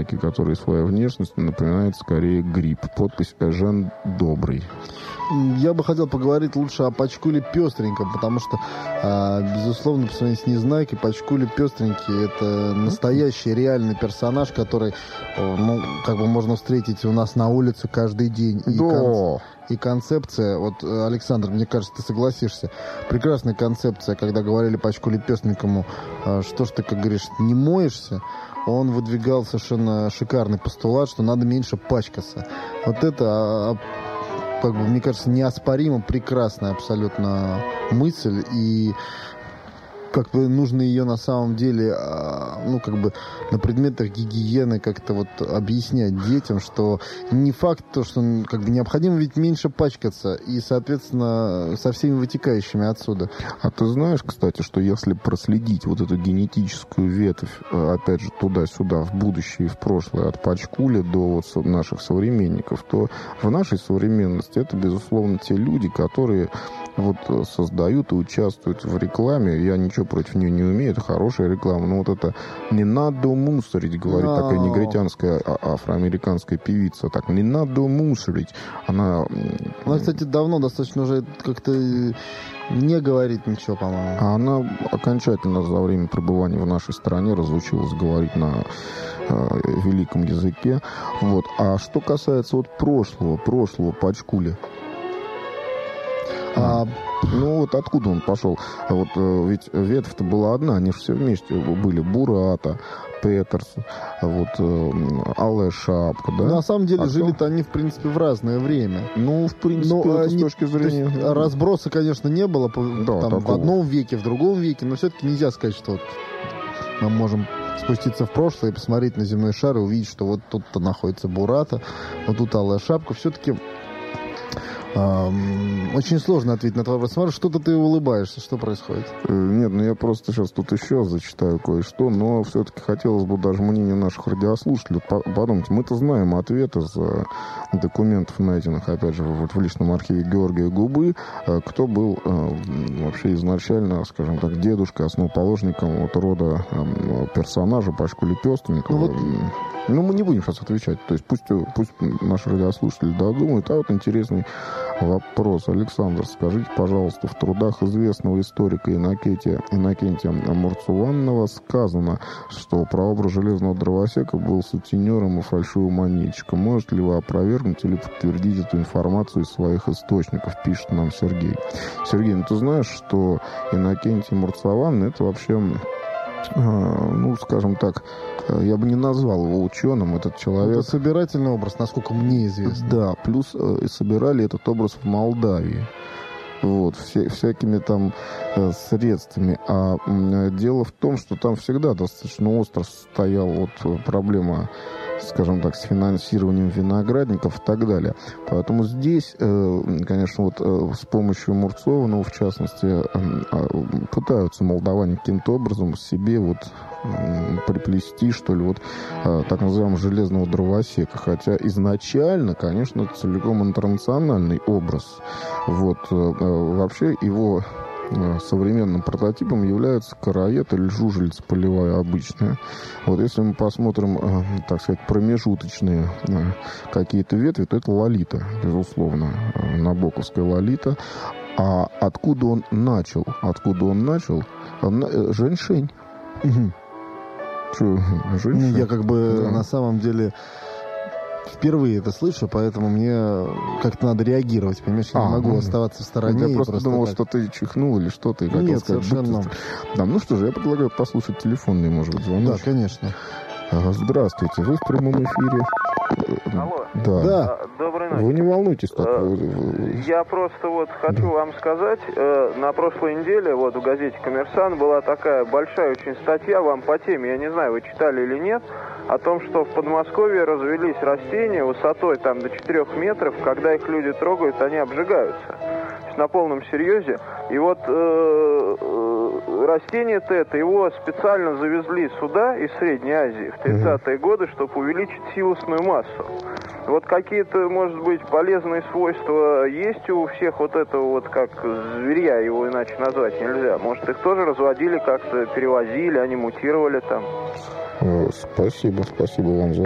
человеке, который своей внешностью напоминает скорее гриб. Подпись «Эжен Добрый». Я бы хотел поговорить лучше о Пачкуле Пестреньком, потому что, безусловно, по сравнению с Незнайкой, Пачкуля Пестренький — это настоящий, реальный персонаж, который, можно встретить у нас на улице каждый день. И концепция, вот, Александр, мне кажется, ты согласишься, прекрасная концепция, когда говорили Пачкуле Пестренькому, что ж ты, как говоришь, не моешься, он выдвигал совершенно шикарный постулат, что надо меньше пачкаться. Вот это, мне кажется, неоспоримо прекрасная абсолютно мысль, и нужно ее на самом деле, на предметах гигиены как-то вот объяснять детям, что не факт то, что необходимо ведь меньше пачкаться, и, соответственно, со всеми вытекающими отсюда. А ты знаешь, кстати, что если проследить вот эту генетическую ветвь, опять же, туда-сюда, в будущее и в прошлое, от Пачкули до наших современников, то в нашей современности это, безусловно, те люди, которые создают и участвуют в рекламе. Я ничего против нее не умею, это хорошая реклама. Но вот это «не надо мусорить», говорит такая негритянская афроамериканская певица. Так, «не надо мусорить». Она, кстати, давно достаточно уже как-то не говорит ничего, по-моему. А она окончательно за время пребывания в нашей стране разучилась говорить на великом языке. Вот. А что касается прошлого Пачкули, откуда он пошел? Ведь ветвь-то была одна, они же все вместе были. Бурата, Петерс, Алая Шапка, да? На самом деле жили-то они, в принципе, в разное время. В принципе, это с точки зрения... разброса, конечно, не было в одном веке, в другом веке, но все-таки нельзя сказать, что мы можем спуститься в прошлое и посмотреть на земной шар и увидеть, что вот тут-то находится Бурата, вот тут Алая Шапка. Все-таки очень сложно ответить на твой вопрос. Смотри, что-то ты улыбаешься. Что происходит? Нет, я просто сейчас тут еще зачитаю кое-что, но все-таки хотелось бы даже мнение наших радиослушателей подумать. Мы-то знаем ответ из документов, найденных, опять же, в личном архиве Георгия Губы, кто был вообще изначально, скажем так, дедушкой, основоположником рода персонажа Пачкули Пестренького. Мы не будем сейчас отвечать. То есть пусть наши радиослушатели додумают. А интересный вопрос. Александр, скажите, пожалуйста, в трудах известного историка Иннокентия Мурцуванного сказано, что прообраз железного дровосека был сутенером и фальшивомонетчиком. Можете ли вы опровергнуть или подтвердить эту информацию из своих источников, пишет нам Сергей. Сергей, ты знаешь, что Иннокентий Мурцуванный — это вообще, скажем так, я бы не назвал его ученым, этот человек. Это собирательный образ, насколько мне известно. Да, плюс собирали этот образ в Молдавии. Всякими там средствами. А дело в том, что там всегда достаточно остро стояла проблема, скажем так, с финансированием виноградников и так далее. Поэтому здесь, конечно, с помощью Мурцованова, в частности, пытаются молдаване каким-то образом себе приплести, что ли, так называемого железного дровосека. Хотя изначально, конечно, это целиком интернациональный образ. Вообще его современным прототипом является караед или жужелица полевая обычная. Если мы посмотрим, так сказать, промежуточные какие-то ветви, то это лолита, безусловно, набоковская лолита. А откуда он начал? Женьшень. Женьшень? Я на самом деле впервые это слышу, поэтому мне как-то надо реагировать, понимаешь? Я не могу оставаться в стороне. Я просто думал, что ты чихнул или что-то. И нет, совершенно. Да, что же, я предлагаю послушать телефонный, может быть, звонок. Да, конечно. Здравствуйте, вы в прямом эфире. Алло. Да. Доброй ночи. Вы не волнуйтесь так. Я просто хочу вам сказать, на прошлой неделе в газете «Коммерсант» была такая большая очень статья вам по теме, я не знаю, вы читали или нет, о том, что в Подмосковье развелись растения высотой до 4 метров, когда их люди трогают, они обжигаются. На полном серьезе. И растение-то его специально завезли суда из Средней Азии в 30-е годы, чтобы увеличить силосную массу. Какие-то, может быть, полезные свойства есть у всех этого, как зверя, его иначе назвать нельзя. Может, их тоже разводили как-то, перевозили, они мутировали там. Спасибо вам за